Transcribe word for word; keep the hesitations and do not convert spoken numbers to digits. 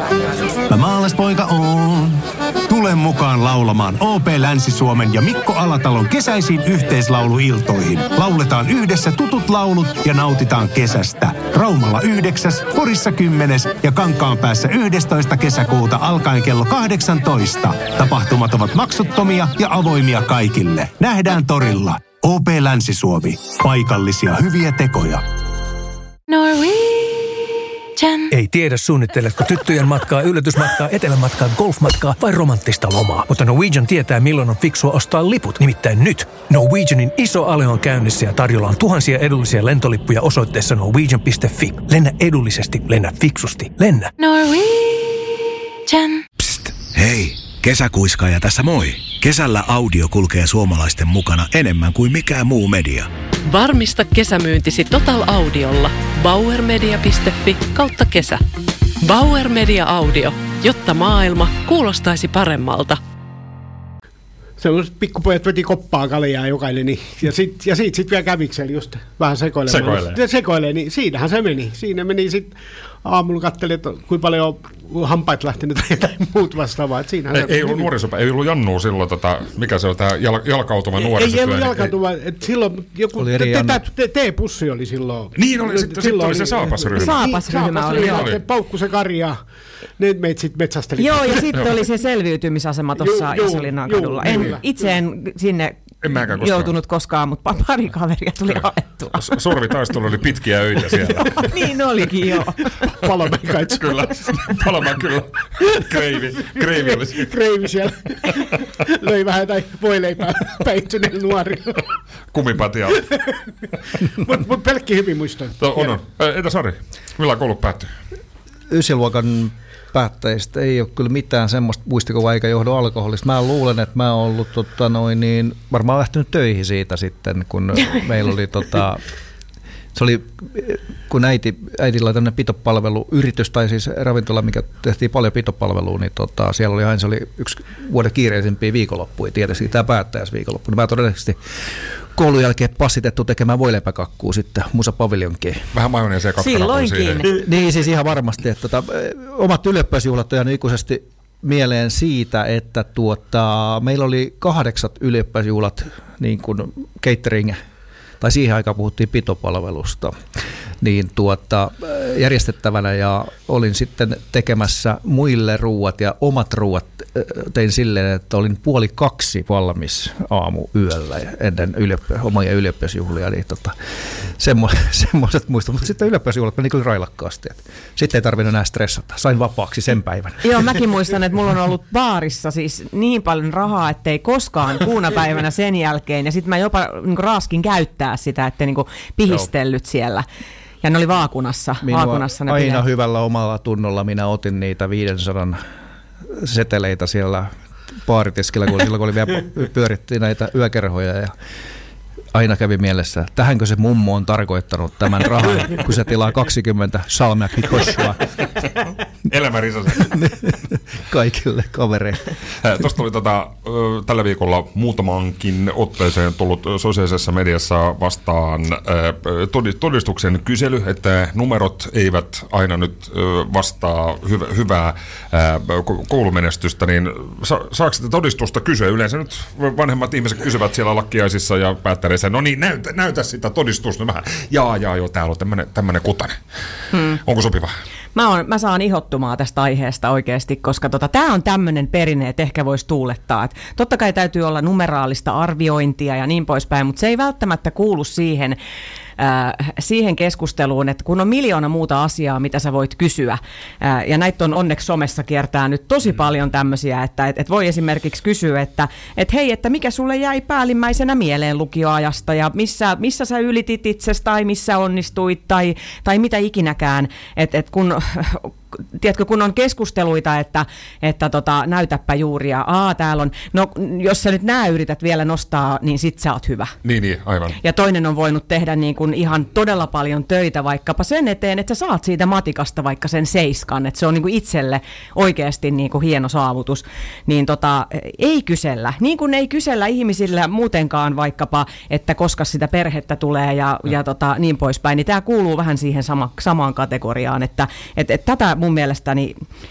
Mä maallaspoika oon. Tule mukaan laulamaan O P Länsi-Suomen ja Mikko Alatalon kesäisiin yhteislauluiltoihin. Lauletaan yhdessä tutut laulut ja nautitaan kesästä. Raumalla yhdeksäs, Porissa kymmenes ja Kankaanpäässä yhdestoista kesäkuuta alkaen kello kahdeksantoista. Tapahtumat ovat maksuttomia ja avoimia kaikille. Nähdään torilla. O P Länsi-Suomi. Paikallisia hyviä tekoja. Norwegian. Ei tiedä, suunnitteletko tyttöjen matkaa, yllätysmatkaa, etelämatkaa, golfmatkaa vai romanttista lomaa. Mutta Norwegian tietää, milloin on fiksua ostaa liput. Nimittäin nyt. Norwegianin iso ale on käynnissä ja tarjolla on tuhansia edullisia lentolippuja osoitteessa norwegian piste fi. Lennä edullisesti, lennä fiksusti, lennä. Norwegian. Psst, hei, kesäkuiskaaja tässä moi. Kesällä audio kulkee suomalaisten mukana enemmän kuin mikään muu media. Varmista kesämyyntisi Total Audiolla. bauermedia piste fi kautta kesä. Bauer Media Audio, jotta maailma kuulostaisi paremmalta. Sellaiset pikkupojat veti koppaa kaljaa jokainen, niin, ja, sit, ja siitä sitten vielä kävikseli just vähän sekoilemaan. Sekoilee. Sekoilee, niin siinähän se meni. Siinä meni sitten aamulla katselin, että kuinka paljon on hampaat lähtenyt tai jotain muut vastaavaa. Ei, ei ollut nuorisopäivä, ei ollut Jannua silloin, tota, mikä se on tämä jal, jalkautuva nuorisotyö. Ei ollut jalkautuva, että silloin joku T-pussi oli silloin. Niin oli, sitten sit oli se Saapasryhmä. Saapasryhmä oli, joo. Paukku se karja, ne meitä sitten metsästeli. Joo, ja sitten oli se selviytymisasema tuossa Isolinnan kadulla. En, itse en sinne en koskaan. joutunut koskaan, mutta pari kaveria tuli alettua. Sorvitaistelu oli pitkiä öitä siellä. Niin olikin, joo. Palomäen kaitsu. Kyllä, Palomäen kyllä. Kreivi, kreivi oli siellä. Kreivi siellä. Löi vähän tai voileipää päihtyneen nuori. Kumipatia. Mutta mut pelkki hyvin muistoja. On, on. Entä Sari, milloin koulut päättyy? Ysiluokan päättäjistä ei ole kyllä mitään semmoista muistikuvaa eikä johdu alkoholista. Mä luulen, että mä oon ollut tota, noin, niin, varmaan lähtenyt töihin siitä sitten, kun meillä oli tota, se oli, kun äiti, äidillä oli tämmöinen pitopalveluyritys, tai siis ravintola, mikä tehtiin paljon pitopalvelua, niin tota, siellä oli aina se oli yksi vuoden kiireisimpiä viikonloppuja, tietysti tämä päättäjäs viikonloppu. Mä todennäköisesti koulun jälkeen passitettu tekemään voileipäkakkuu sitten Musa Paviljonkiin. Vähän majoneesia kakkana. Silloinkin. Niin siis ihan varmasti, että tota, omat ylioppilasjuhlat on jäänyt ikuisesti mieleen siitä, että tuota, meillä oli kahdeksat ylioppilasjuhlat niin kuin catering, tai siihen aikaan puhuttiin pitopalvelusta, niin tuota, järjestettävänä ja olin sitten tekemässä muille ruuat ja omat ruuat tein silleen, että olin puoli kaksi valmis aamu yöllä ennen ylioppi, omia ylioppilasjuhlia, niin tota, semmo, semmoiset muistot, mutta sitten ylioppilasjuhlat meni kyllä railakkaasti, sitten ei tarvinnut enää stressata, sain vapaaksi sen päivän. Joo, mäkin muistan, että mulla on ollut baarissa siis niin paljon rahaa, ettei koskaan kuuna päivänä sen jälkeen, ja sitten mä jopa niin kuin raaskin käyttää sitä, ettei niin kuin pihistellyt siellä. Ja ne oli vaakunassa. vaakunassa ne aina pidät. Hyvällä omalla tunnolla minä otin niitä viisisataa seteleitä siellä baaritiskillä, kun silloin kun oli vielä pyörittiin näitä yökerhoja ja aina kävi mielessä, tähänkö se mummo on tarkoittanut tämän rahan, kun se tilaa kaksikymmentä salmea kikoshua. Elämä risasi. Kaikille kavereille. Tuosta oli tota, tällä viikolla muutamankin otteeseen tullut sosiaalisessa mediassa vastaan todistuksen kysely, että numerot eivät aina nyt vastaa hyvä, hyvää koulumenestystä, niin sa- saako sitä todistusta kysyä? Yleensä nyt vanhemmat ihmiset kysyvät siellä lakkiaisissa ja päättäreissä, no niin, näytä, näytä sitä todistusta. Vähän, jaa, jaa, joo, täällä on tämmöinen kutanen. Hmm. Onko sopiva? Mä, on, mä saan ihottumaa tästä aiheesta oikeasti, koska tota, tämä on tämmöinen perinne, että ehkä voisi tuulettaa. Et totta kai täytyy olla numeraalista arviointia ja niin poispäin, mutta se ei välttämättä kuulu siihen, äh, siihen keskusteluun, että kun on miljoona muuta asiaa, mitä sä voit kysyä. Äh, ja näitä on onneksi somessa kiertää nyt tosi paljon tämmöisiä, että et, et voi esimerkiksi kysyä, että et hei, että mikä sulle jäi päällimmäisenä mieleen lukioajasta ja missä, missä sä ylitit itsestä tai missä onnistuit tai, tai mitä ikinäkään, että et kun tiedätkö, kun on keskusteluita, että, että tota, näytäpä juuri ja aa, täällä on, no jos sä nyt nää yrität vielä nostaa, niin sit sä oot hyvä. Niin, niin, aivan. Ja toinen on voinut tehdä niin kuin ihan todella paljon töitä vaikkapa sen eteen, että sä saat siitä matikasta vaikka sen seiskan, että se on niin kuin itselle oikeasti niin kuin hieno saavutus. Niin tota, ei kysellä, niin kuin ei kysellä ihmisillä muutenkaan vaikkapa, että koska sitä perhettä tulee ja, ja tota, niin poispäin, niin tää kuuluu vähän siihen sama, samaan kategoriaan, että et, et tätä mun mielestäni